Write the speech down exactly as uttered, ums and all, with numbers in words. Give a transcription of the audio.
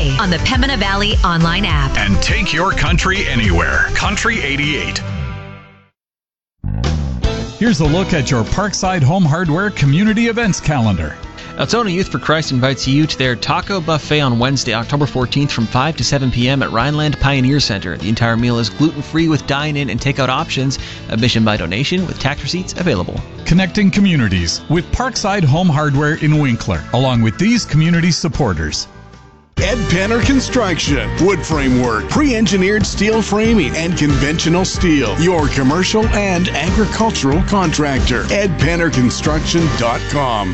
today on the Pembina Valley online app. And take your country anywhere. Country eighty-eight. Here's a look at your Parkside Home Hardware community events calendar. Altona Youth for Christ invites you to their taco buffet on Wednesday, October fourteenth from five to seven p.m. at Rhineland Pioneer Center. The entire meal is gluten-free with dine-in and takeout options. Admission by donation with tax receipts available. Connecting communities with Parkside Home Hardware in Winkler, along with these community supporters. Ed Penner Construction, wood framework, pre-engineered steel framing, and conventional steel. Your commercial and agricultural contractor. ed penner construction dot com.